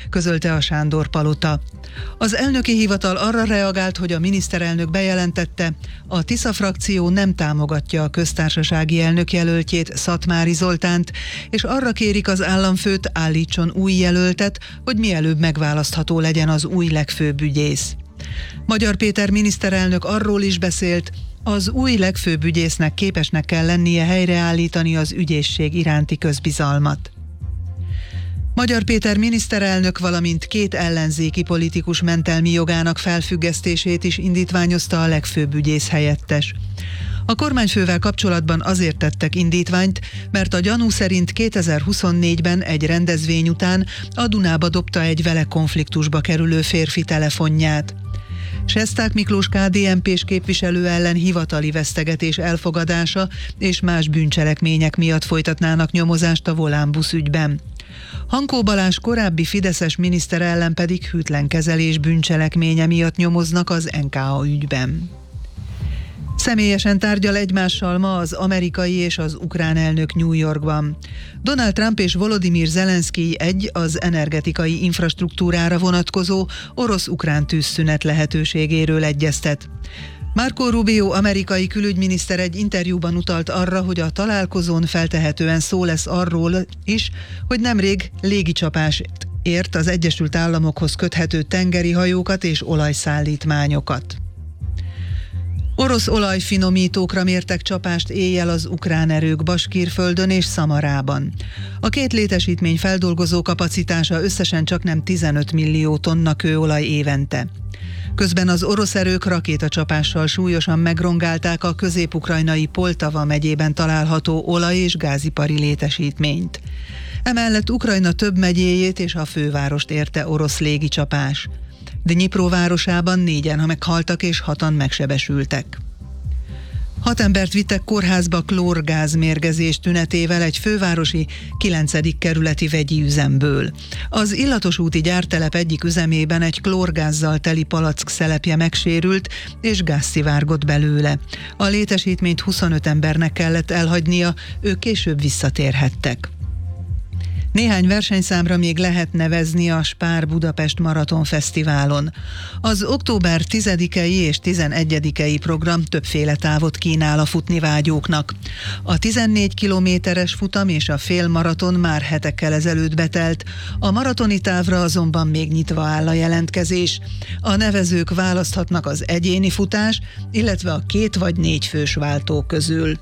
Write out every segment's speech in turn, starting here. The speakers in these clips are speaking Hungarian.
közölte a Sándor Palota. Az elnöki hivatal arra reagált, hogy a miniszterelnök bejelentette, a Tisza frakció nem támogatja a köztársasági elnök jelöltjét, Szatmári Zoltánt, és arra kérik az államfőt, állítson új jelöltet, hogy mielőbb megválasztható legyen az új legfőbb ügyész. Magyar Péter miniszterelnök arról is beszélt, az új legfőbb ügyésznek képesnek kell lennie helyreállítani az ügyészség iránti közbizalmat. Magyar Péter miniszterelnök, valamint 2 ellenzéki politikus mentelmi jogának felfüggesztését is indítványozta a legfőbb ügyész helyettes. A kormányfővel kapcsolatban azért tettek indítványt, mert a gyanú szerint 2024-ben egy rendezvény után a Dunába dobta egy vele konfliktusba kerülő férfi telefonját. Sesták Miklós KDNP-s képviselő ellen hivatali vesztegetés elfogadása és más bűncselekmények miatt folytatnának nyomozást a Volánbusz ügyben. Hankó Balázs korábbi fideszes miniszter ellen pedig hűtlen kezelés bűncselekménye miatt nyomoznak az NKA ügyben. Személyesen tárgyal egymással ma az amerikai és az ukrán elnök New Yorkban. Donald Trump és Volodymyr Zelenszkij az energetikai infrastruktúrára vonatkozó orosz-ukrán tűzszünet lehetőségéről egyeztet. Marco Rubio amerikai külügyminiszter egy interjúban utalt arra, hogy a találkozón feltehetően szó lesz arról is, hogy nemrég légicsapás ért az Egyesült Államokhoz köthető tengeri hajókat és olajszállítmányokat. Orosz olajfinomítókra mértek csapást éjjel az ukrán erők Baskirföldön és Szamarában. A 2 létesítmény feldolgozó kapacitása összesen csaknem 15 millió tonna kőolaj évente. Közben az orosz erők rakétacsapással súlyosan megrongálták a közép-ukrajnai Poltava megyében található olaj- és gázipari létesítményt. Emellett Ukrajna több megyéjét és a fővárost érte orosz légicsapás. Dnyipro városában 4-en meghaltak és 6-an megsebesültek. 6 embert vittek kórházba klórgázmérgezés tünetével egy fővárosi 9. kerületi vegyi üzemből. Az Illatos úti gyártelep egyik üzemében egy klórgázzal teli palack szelepje megsérült, és gáz szivárgott belőle. A létesítményt 25 embernek kellett elhagynia, ők később visszatérhettek. Néhány versenyszámra még lehet nevezni a Spár Budapest Maraton Fesztiválon. Az október 10-i és 11-i program többféle távot kínál a futni vágyóknak. A 14 kilométeres futam és a félmaraton már hetekkel ezelőtt betelt, a maratoni távra azonban még nyitva áll a jelentkezés. A nevezők választhatnak az egyéni futás, illetve a 2 vagy 4 fős váltó közül.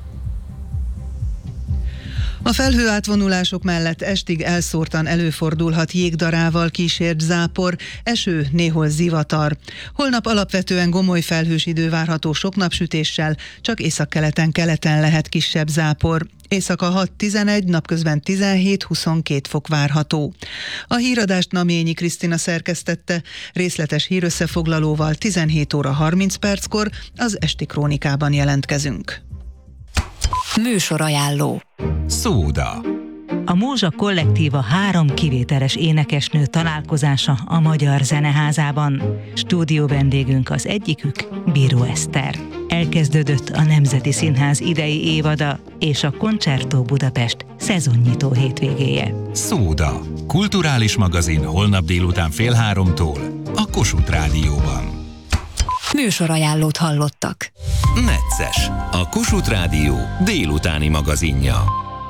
A felhőátvonulások mellett estig elszórtan előfordulhat jégdarával kísért zápor, eső, néhol zivatar. Holnap alapvetően gomoly felhős idő várható sok napsütéssel, csak északkeleten-keleten lehet kisebb zápor. Éjszaka 6-11, napközben 17-22 fok várható. A híradást Naményi Krisztina szerkesztette, részletes hírösszefoglalóval 17 óra 30 perckor az Esti Krónikában jelentkezünk. Műsorajánló. Szóda. A Mózsa Kollektíva 3 kivételes énekesnő találkozása a Magyar Zeneházában. Stúdió vendégünk az egyikük, Bíró Eszter. Elkezdődött a Nemzeti Színház idei évada és a Concerto Budapest szezonnyitó hétvégéje. Szóda. Kulturális magazin holnap délután 14:30 a Kossuth Rádióban. Műsorajánlót hallottak. Necces, a Kossuth Rádió délutáni magazinja.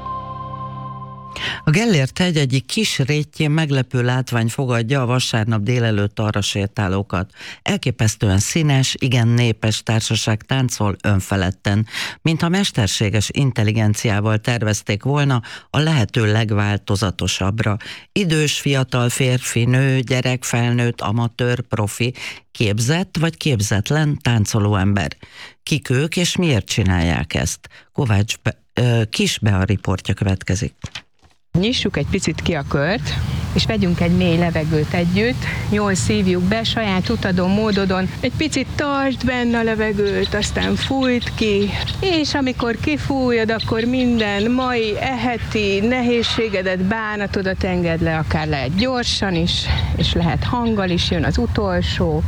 A Gellért-hegy egyik kis rétjén meglepő látvány fogadja a vasárnap délelőtt arra sétálókat. Elképesztően színes, igen népes társaság táncol önfeledten, mintha mesterséges intelligenciával tervezték volna a lehető legváltozatosabbra. Idős, fiatal, férfi, nő, gyerek, felnőtt, amatőr, profi, képzett vagy képzetlen táncoló ember. Kik ők és miért csinálják ezt? Kis Bea riportja következik. Nyissuk egy picit ki a kört, és vegyünk egy mély levegőt együtt, jól szívjuk be, saját utadon, módodon, egy picit tartsd benne a levegőt, aztán fújt ki, és amikor kifújod, akkor minden mai, eheti nehézségedet, bánatodat engedd le, akár lehet gyorsan is, és lehet hanggal is, jön az utolsó.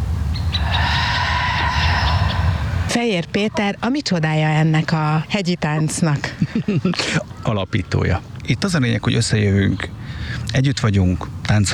Fejér Péter, a micsodája ennek a hegyi táncnak? Alapítója. Itt az a lényeg, hogy összejövünk, együtt vagyunk,